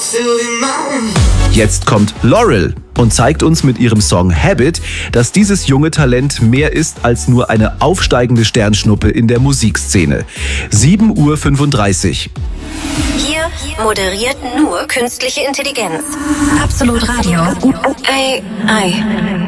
Jetzt kommt Laurel und zeigt uns mit ihrem Song Habit, dass dieses junge Talent mehr ist als nur eine aufsteigende Sternschnuppe in der Musikszene. 7:35 Uhr. Hier moderiert nur künstliche Intelligenz. Absolut Radio. AI.